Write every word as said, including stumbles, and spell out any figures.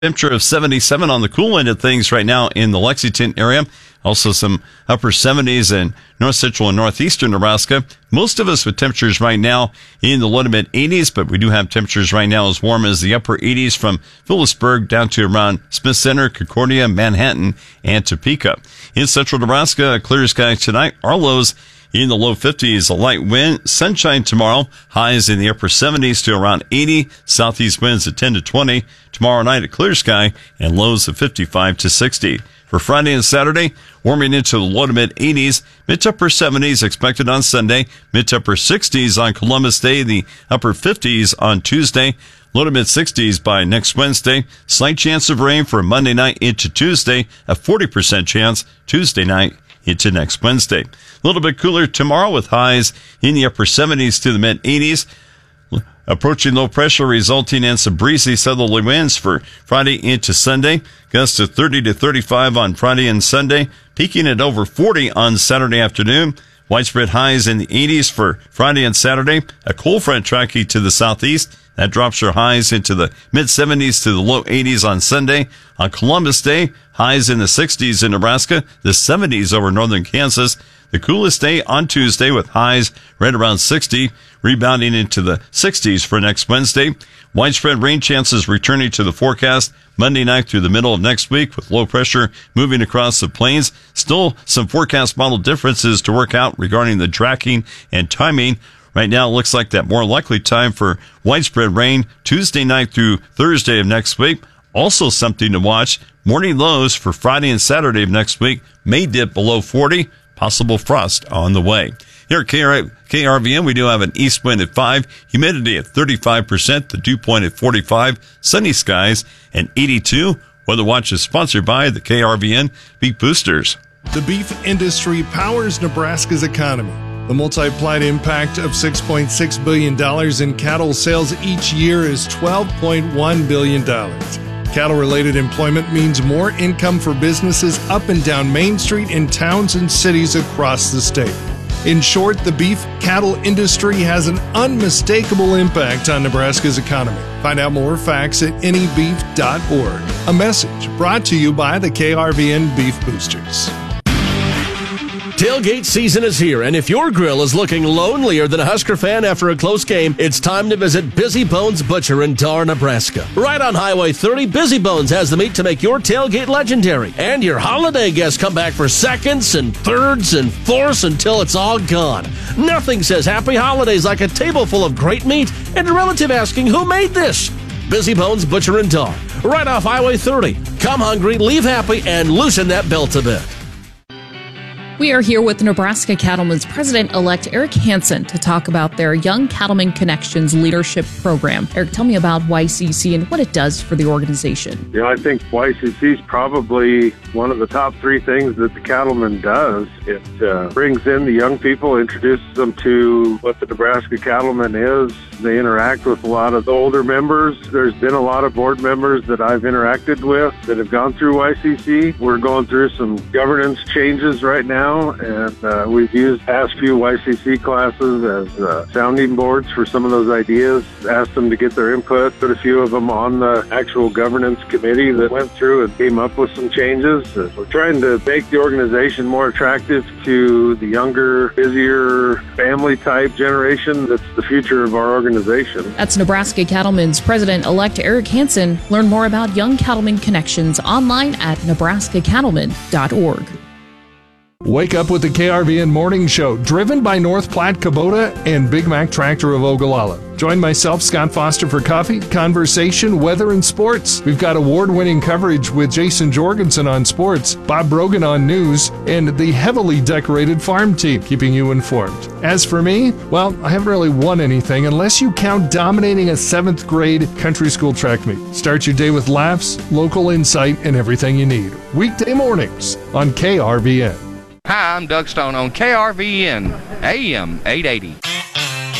Temperature of seventy-seven on the cool end of things right now in the Lexington area. Also some upper seventies in north central and northeastern Nebraska. Most of us with temperatures right now in the low to mid eighties, but we do have temperatures right now as warm as the upper eighties from Phillipsburg down to around Smith Center, Concordia, Manhattan, and Topeka. In central Nebraska, a clear sky tonight. Our lows in the low fifties, a light wind, sunshine tomorrow, highs in the upper seventies to around eighty, southeast winds at ten to twenty. Tomorrow night, a clear sky and lows of fifty-five to sixty. For Friday and Saturday, warming into the low to mid eighties, mid to upper seventies expected on Sunday, mid to upper sixties on Columbus Day, the upper fifties on Tuesday, low to mid sixties by next Wednesday. Slight chance of rain for Monday night into Tuesday, a forty percent chance Tuesday night into next Wednesday. A little bit cooler tomorrow with highs in the upper seventies to the mid eighties. Approaching low pressure resulting in some breezy southerly winds for Friday into Sunday. Gusts of thirty to thirty-five on Friday and Sunday. Peaking at over forty on Saturday afternoon. Widespread highs in the eighties for Friday and Saturday. A cold front tracking to the southeast. That drops your highs into the mid seventies to the low eighties on Sunday. On Columbus Day, highs in the sixties in Nebraska, the seventies over northern Kansas. The coolest day on Tuesday with highs right around sixty, rebounding into the sixties for next Wednesday. Widespread rain chances returning to the forecast Monday night through the middle of next week with low pressure moving across the plains. Still some forecast model differences to work out regarding the tracking and timing. Right now, it looks like that more likely time for widespread rain Tuesday night through Thursday of next week. Also something to watch, morning lows for Friday and Saturday of next week may dip below forty. Possible frost on the way. Here at K R V N, we do have an east wind at five, humidity at thirty-five percent, the dew point at forty-five, sunny skies and eighty-two. Weather Watch is sponsored by the K R V N Beef Boosters. The beef industry powers Nebraska's economy. The multiplied impact of six point six billion dollars in cattle sales each year is twelve point one billion dollars. Cattle-related employment means more income for businesses up and down Main Street in towns and cities across the state. In short, the beef cattle industry has an unmistakable impact on Nebraska's economy. Find out more facts at any beef dot org. A message brought to you by the K R V N Beef Boosters. Tailgate season is here, and if your grill is looking lonelier than a Husker fan after a close game, it's time to visit Busy Bones Butcher in Dar, Nebraska. Right on Highway thirty, Busy Bones has the meat to make your tailgate legendary. And your holiday guests come back for seconds and thirds and fourths until it's all gone. Nothing says happy holidays like a table full of great meat and a relative asking who made this. Busy Bones Butcher in Dar, right off Highway thirty. Come hungry, leave happy, and loosen that belt a bit. We are here with Nebraska Cattlemen's President-elect Eric Hansen to talk about their Young Cattlemen Connections Leadership Program. Eric, tell me about Y C C and what it does for the organization. You know, I think Y C C is probably one of the top three things that the Cattlemen does. It uh, brings in the young people, introduces them to what the Nebraska Cattleman is. They interact with a lot of the older members. There's been a lot of board members that I've interacted with that have gone through Y C C. We're going through some governance changes right now. And uh, we've used past few Y C C classes as uh, sounding boards for some of those ideas, asked them to get their input, put a few of them on the actual governance committee that went through and came up with some changes. Uh, we're trying to make the organization more attractive to the younger, busier, family-type generation that's the future of our organization. That's Nebraska Cattlemen's President-elect Eric Hansen. Learn more about Young Cattlemen Connections online at nebraska cattlemen dot org. Wake up with the K R V N Morning Show, driven by North Platte Kubota and Big Mac Tractor of Ogallala. Join myself, Scott Foster, for coffee, conversation, weather, and sports. We've got award-winning coverage with Jason Jorgensen on sports, Bob Brogan on news, and the heavily decorated farm team keeping you informed. As for me, well, I haven't really won anything unless you count dominating a seventh grade country school track meet. Start your day with laughs, local insight, and everything you need. Weekday mornings on K R V N. Hi, I'm Doug Stone on K R V N, A M eight eighty.